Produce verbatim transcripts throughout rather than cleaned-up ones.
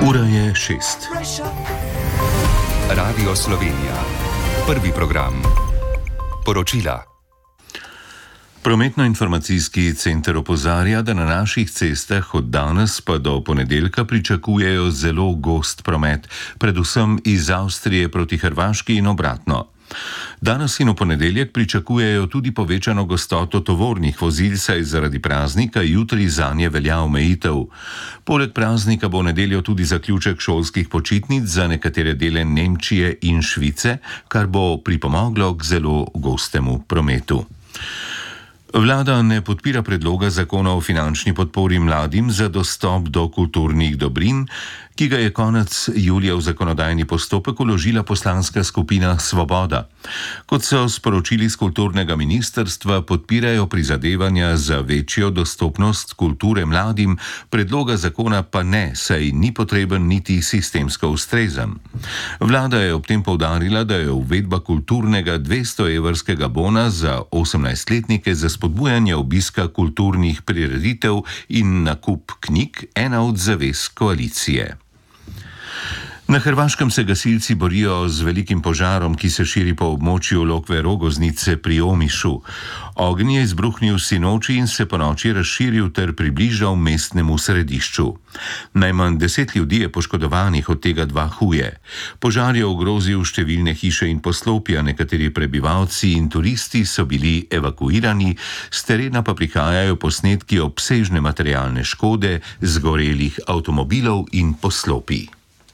Ura je šest. Radio Slovenija. Prvi program. Poročila. Prometno-informacijski center opozarja, da na naših cestah od danes pa do ponedeljka pričakujejo zelo gost promet, predvsem iz Avstrije proti Hrvaški in obratno. Danes in v ponedeljek pričakujejo tudi povečano gostoto tovornih vozil, saj zaradi praznika jutri zanje velja omejitev. Poleg praznika bo v nedeljo tudi zaključek šolskih počitnic za nekatere dele Nemčije in Švice, kar bo pripomoglo k zelo gostemu prometu. Vlada ne podpira predloga zakona o finančni podpori mladim za dostop do kulturnih dobrin, ki ga je konec julija v zakonodajni postopek vložila poslanska skupina Svoboda. Kot so sporočili z kulturnega ministrstva, podpirajo prizadevanja za večjo dostopnost kulture mladim, predloga zakona pa ne, saj ni potreben niti sistemsko ustrezen. Vlada je ob tem poudarila, da je uvedba kulturnega dvesto evrskega bona za osemnajstletnike za spodbujanje obiska kulturnih prireditev in nakup knjig ena od zavez koalicije. Na Hrvaškem se gasilci borijo z velikim požarom, ki se širi po območju Lokve Rogoznice pri Omišu. Ogenj je izbruhnil sinoči in se ponoči razširil ter približal mestnemu središču. Najmanj deset ljudi je poškodovanih, od tega dva huje. Požar je ogrozil številne hiše in poslopja, nekateri prebivalci in turisti so bili evakuirani, s terena pa prihajajo posnetki obsežne materialne škode, zgorelih avtomobilov in poslopij.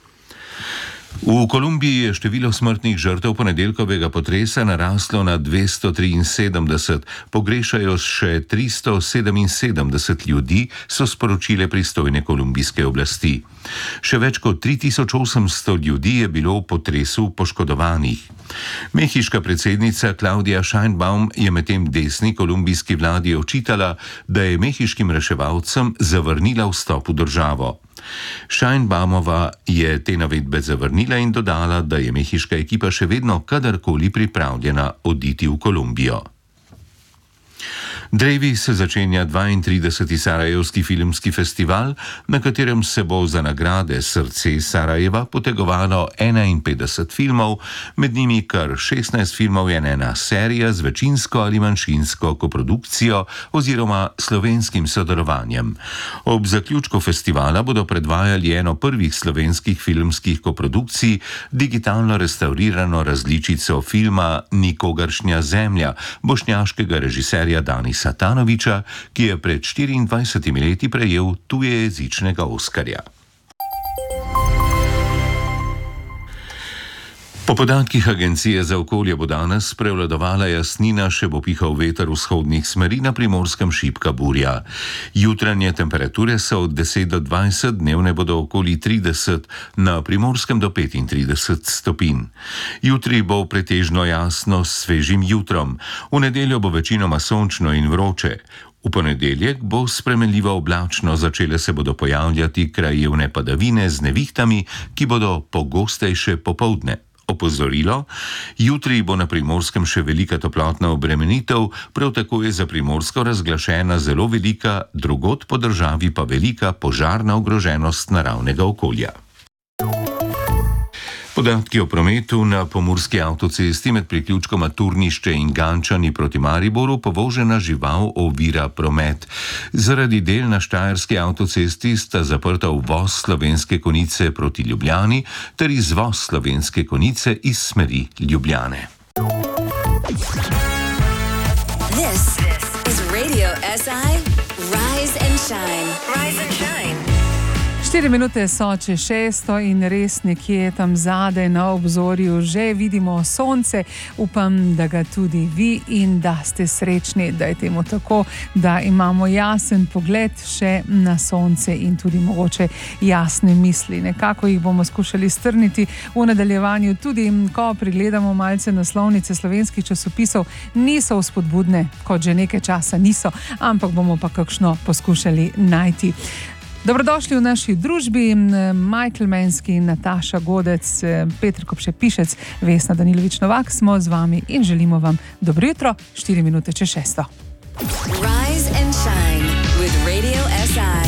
V Kolumbiji je število smrtnih žrtev ponedeljkovega potresa naraslo na dvesto triinsedemdeset, pogrešajo še tristo sedeminsedemdeset ljudi, so sporočile pristojne kolumbijske oblasti. Še več kot tri tisoč osemsto ljudi je bilo v potresu poškodovanih. Mehiška predsednica Claudia Sheinbaum je medtem desni kolumbijski vladi očitala, da je mehiškim reševalcem zavrnila vstop v državo. Sheinbaumova je te navedbe zavrnila in dodala, da je mehiška ekipa še vedno kadarkoli pripravljena oditi v Kolumbijo. Drevi se začenja dvaintrideseti Sarajevski filmski festival, na katerem se bo za nagrade Srce Sarajeva potegovalo enainpetdeset filmov, med njimi kar šestnajst filmov je ena serija z večinsko ali manjšinsko koprodukcijo oziroma slovenskim sodelovanjem. Ob zaključku festivala bodo predvajali eno prvih slovenskih filmskih koprodukcij, digitalno restaurirano različico filma Nikogaršnja zemlja bošnjaškega režiserja Danisa Satanoviča, ki je pred štiriindvajsetimi leti prejel tujejezičnega Oskarja. Po podatkih Agencije za okolje bo danes prevladovala jasnina, še bo pihal veter vzhodnih smeri, na Primorskem šibka burja. Jutranje temperature so od deset do dvajset, dnevne bodo okoli trideset, na Primorskem do petintrideset stopinj. Jutri bo pretežno jasno s svežim jutrom, v nedeljo bo večinoma sončno in vroče. V ponedeljek bo spremenljivo oblačno, začele se bodo pojavljati krajevne padavine z nevihtami, ki bodo pogostejše popoldne. Opozorilo, jutri bo na Primorskem še velika toplotna obremenitev, prav tako je za Primorsko razglašena zelo velika, drugod po državi pa velika požarna ogroženost naravnega okolja. Podatki o prometu na pomurski avtocesti med priključkoma Turnišče in Gančani proti Mariboru povožena žival ovira promet. Zaradi del na štajerski avtocesti sta zaprta uvoz Slovenske Konjice proti Ljubljani ter izvoz Slovenske Konjice iz smeri Ljubljane. This is Radio S I Rise and Shine. Rise and Shine. Štiri minute so čez šesto in res nekje tam zadaj na obzorju že vidimo sonce. Upam, da ga tudi vi in da ste srečni, da je temu tako, da imamo jasen pogled še na sonce in tudi mogoče jasne misli. Nekako jih bomo skušali strniti v nadaljevanju, tudi ko pregledamo malce naslovnice slovenskih časopisov, niso vzpodbudne, kot že nekaj časa niso, ampak bomo pa kakšno poskušali najti. Dobrodošli v naši družbi, Michael Menski, Nataša Godec, Peter Kopše-Pišec, Vesna Danilovič Novak smo z vami in želimo vam dobro jutro, štiri minute čez šesto.